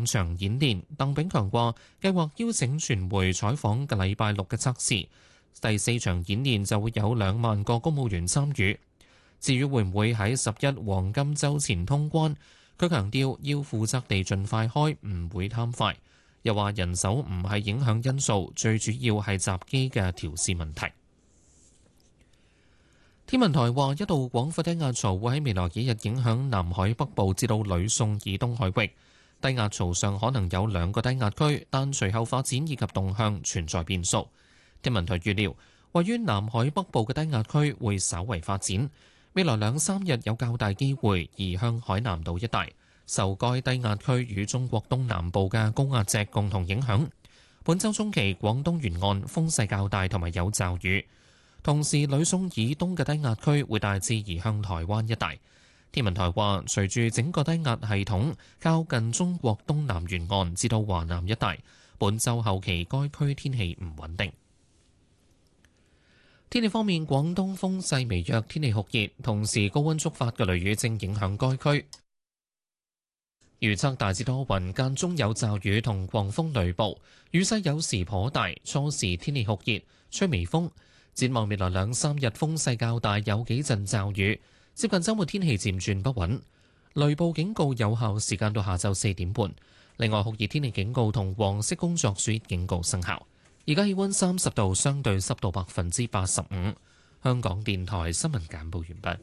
場演練。鄧炳強話計劃邀請傳媒採訪嘅禮拜六嘅測試，第4場演練就會有2萬個公務員參與。至於會唔會喺11黃金週前通關，佢強調要負責地盡快開，唔會貪快。又話人手唔係影響因素，最主要係閘機嘅調試問題。天文台話，一道廣闊低壓槽會喺未來幾日影響南海北部至到呂宋以東海域。低壓槽上可能有2個低壓區，但隨後發展以及動向存在變數。天文台預料，位於南海北部嘅低壓區會稍為發展，未來2-3日有較大機會移向海南島一帶。受該低壓區與中國東南部嘅高壓脊共同影響，本週中期廣東沿岸風勢較大同埋有驟雨。同時，呂宋以東嘅低壓區會大致移向台灣一帶。天文台話，隨住整個低壓系統靠近中國東南沿岸至到華南一帶，本週後期該區天氣唔穩定。天氣方面，廣東風勢微弱，天氣酷熱，同時高溫觸發嘅雷雨正影響該區。預測大致多雲，間中有驟雨同狂風雷暴，雨勢有時頗大，初時天氣酷熱，吹微風。展望未來2-3日風勢較大，有幾陣驟雨。接近週末天氣漸轉不穩，雷暴警告有效時間到下晝4點半。另外，酷熱天氣警告同黃色工作暑熱警告生效。而家氣溫30度，相對濕度85%。香港電台新聞簡報完畢。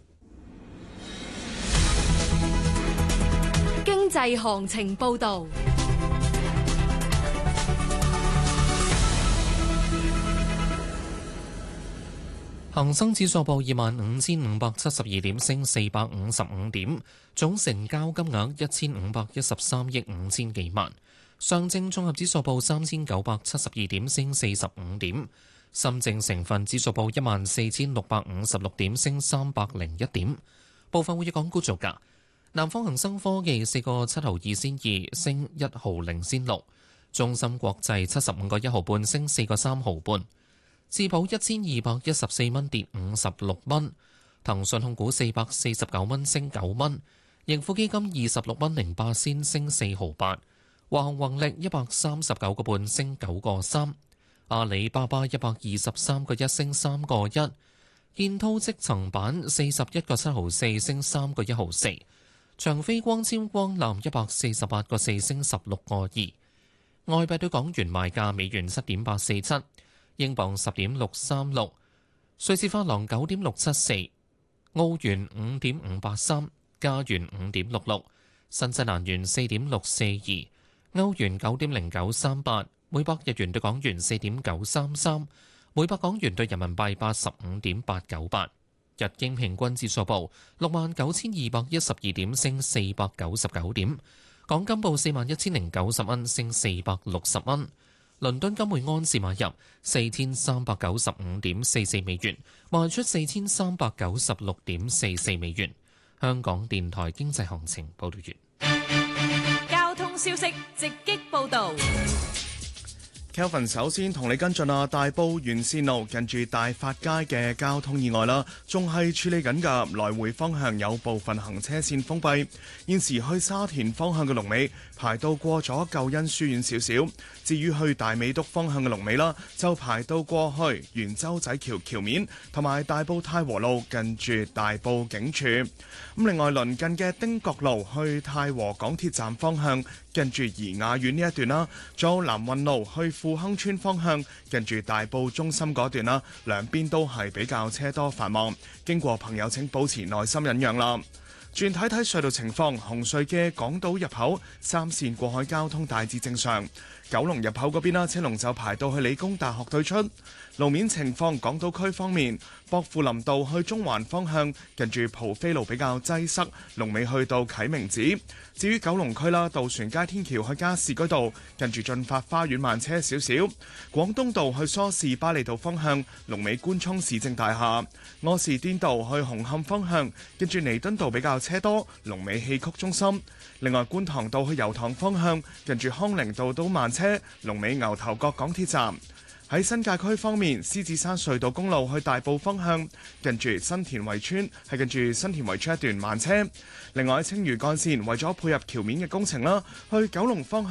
經濟行情報導。 恒生指數報25,572點，升455點，總成交金額1,513億5千幾萬。上證綜合指數報3,972點，升45點。深證成分指數報14,656點，升301點。部分會議港股造價：南方恒生科技4個7毫2仙2，升1毫0仙6；中芯國際75個1毫半，升4個3毫半。智保1214蚊，跌56蚊；騰訊控股449蚊，升9蚊；盈富基金26蚊08仙，升4毫8；華虹宏力139個半，升9個3；阿里巴巴123個1，升3個1；建滔積層板41個7毫4，升3個1毫4；長飛光纖光纜148個4，升16個2。外幣對港元賣價：美元7.847。英鎊10.636，瑞士法郎9.674，澳元5.583，加元5.66，新西蘭元4.642，歐元9.0938，每百日元對港元4.933，每百港元對人民幣85.898。日經平均指數報69,212點，升499點。港金報41,090蚊，升460蚊。倫敦金每安士買入4,395.44美元，賣出4,396.44美元。香港電台經濟行情報道完。 交通消息直擊報導。 Kelvin 首先同你跟進大埔沿線路近住大發街嘅交通意外啦，仲係處理緊㗎，來回方向有部分行車線封閉。現時去沙田方向嘅龍尾排到過咗救恩書院少少，至於去大美督方向嘅龍尾啦，就排到過去元洲仔橋橋面同埋大埔太和路近住大埔警署。另外鄰近嘅汀角路去太和港鐵站方向近住怡雅苑呢一段啦，仲有南運路去富亨村方向近住大埔中心嗰段啦，兩邊都係比較車多繁忙，經過朋友請保持耐心忍讓啦。轉睇睇隧道情況，紅隧嘅港島入口3線過海交通大致正常，九龍入口嗰邊啦，車龍就排到去理工大學對出。路面情況，港島區方面，薄扶林道去中環方向近住蒲飛路比較擠塞，龍尾去到啟明寺。至於九龍區啦，渡船街天橋去加士居道近住駿發花園慢車少少。廣東道去梳士巴利道方向龍尾官涌市政大廈。柯士甸道去紅磡方向近住彌敦道比較車多，龍尾戲曲中心。另外觀塘道去油塘方向近住康寧道都慢車，龍尾牛頭角港鐵站。喺新界區方面，獅子山隧道公路去大埔方向近住新田圍村係近住新田圍村一段慢車。另外喺青嶼幹線為咗配合橋面嘅工程啦，去九龍方向